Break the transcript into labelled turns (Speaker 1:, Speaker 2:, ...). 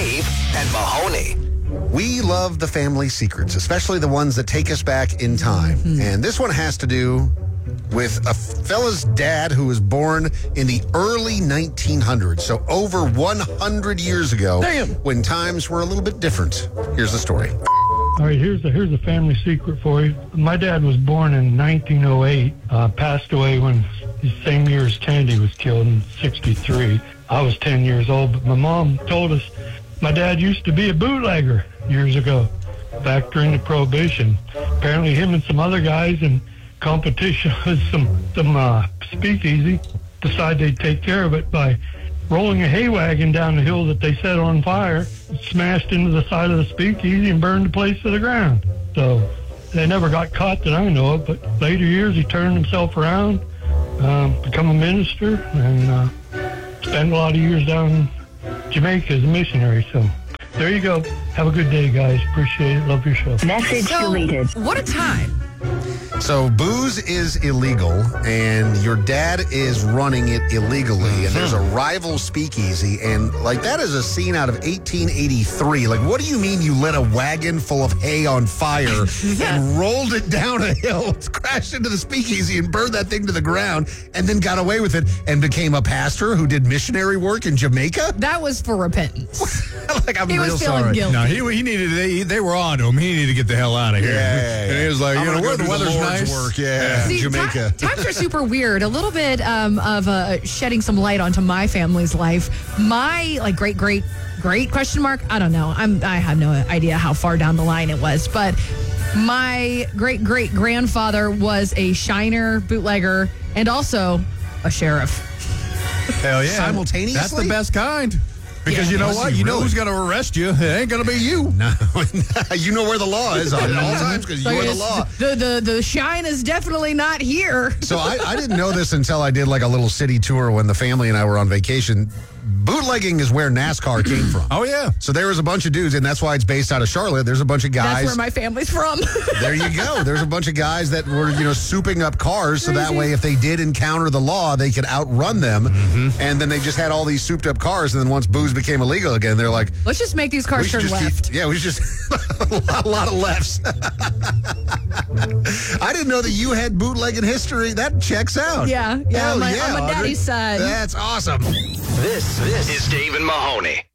Speaker 1: Dave and Mahoney.
Speaker 2: We love the family secrets, especially the ones that take us back in time. And this one has to do with a fella's dad who was born in the early 1900s, so over 100 years ago.
Speaker 3: Damn.
Speaker 2: When times were a little bit different. Here's the story.
Speaker 4: All right, here's a family secret for you. My dad was born in 1908, passed away when the same year as Kennedy was killed in 63. I was 10 years old, but my mom told us my dad used to be a bootlegger years ago, back during the Prohibition. Apparently him and some other guys in competition with some speakeasy decided they'd take care of it by rolling a hay wagon down the hill that they set on fire, smashed into the side of the speakeasy and burned the place to the ground. So they never got caught that I know of, but later years he turned himself around, become a minister, and spent a lot of years down in Jamaica as a missionary. So there you go. Have a good day, guys. Appreciate it. Love your show.
Speaker 5: Message deleted.
Speaker 3: What a time.
Speaker 2: So booze is illegal, and your dad is running it illegally, and there's a rival speakeasy, and like that is a scene out of 1883. Like, what do you mean you lit a wagon full of hay on fire and rolled it down a hill, crashed into the speakeasy and burned that thing to the ground, and then got away with it and became a pastor who did missionary work in Jamaica?
Speaker 3: That was for repentance.
Speaker 2: Like, I'm
Speaker 3: He
Speaker 2: real
Speaker 3: was feeling
Speaker 2: sorry.
Speaker 3: guilty.
Speaker 6: No, he needed. They were on to him. He needed to get the hell out of here.
Speaker 2: Yeah.
Speaker 6: And he was like,
Speaker 2: I'm
Speaker 6: you know,
Speaker 2: gonna
Speaker 6: where
Speaker 2: go
Speaker 6: the
Speaker 2: do
Speaker 6: weather's
Speaker 2: Lord's
Speaker 6: nice.
Speaker 2: work, yeah.
Speaker 3: See,
Speaker 2: Jamaica.
Speaker 3: Times are super weird. A little bit of shedding some light onto my family's life. My great question mark. I don't know. I have no idea how far down the line it was, but my great grandfather was a Shiner bootlegger and also a sheriff.
Speaker 6: Hell yeah.
Speaker 2: Simultaneously?
Speaker 6: That's the best kind. Because
Speaker 3: Yeah.
Speaker 6: you know
Speaker 2: Was
Speaker 6: what?
Speaker 2: he
Speaker 6: You know
Speaker 2: really?
Speaker 6: who's going to arrest you. It ain't going to be you.
Speaker 2: No, you know where the law is at all times because you're the law.
Speaker 3: The shine is definitely not here.
Speaker 2: So I didn't know this until I did like a little city tour when the family and I were on vacation. Bootlegging is where NASCAR came from.
Speaker 6: Oh, yeah.
Speaker 2: So there was a bunch of dudes, and that's why it's based out of Charlotte. There's a bunch of guys.
Speaker 3: That's where my family's from.
Speaker 2: There you go. There's a bunch of guys that were, souping up cars so that way if they did encounter the law, they could outrun them. And then they just had all these souped up cars, and then once booze became illegal again, they're like,
Speaker 3: Let's just make these cars
Speaker 2: we should
Speaker 3: turn
Speaker 2: just
Speaker 3: left.
Speaker 2: we should just a lot of lefts. I didn't know that you had bootlegging history. That checks out.
Speaker 3: Yeah.
Speaker 2: Hell
Speaker 3: I'm a
Speaker 2: Audrey.
Speaker 3: daddy's side.
Speaker 2: That's awesome.
Speaker 1: This is Dave and Mahoney.